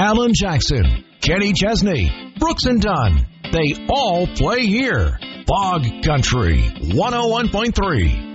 Alan Jackson, Kenny Chesney, Brooks and Dunn. They all play here. Fog Country 101.3.